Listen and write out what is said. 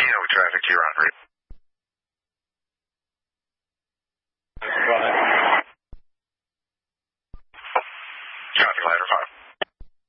Kilo traffic, you're on route. Copy, ladder 5.